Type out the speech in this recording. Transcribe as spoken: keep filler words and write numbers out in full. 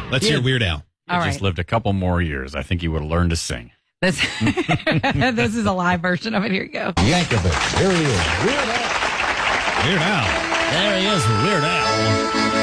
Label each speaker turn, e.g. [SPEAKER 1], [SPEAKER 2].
[SPEAKER 1] Let's hear Weird Al.
[SPEAKER 2] All
[SPEAKER 3] He
[SPEAKER 2] right.
[SPEAKER 3] just lived a couple more years. I think he would have learned to sing.
[SPEAKER 2] This, this is a live version of it. Here you go.
[SPEAKER 4] Yankovic. Here he is. Weird Al.
[SPEAKER 1] Weird Al.
[SPEAKER 5] There he is, Weird Al.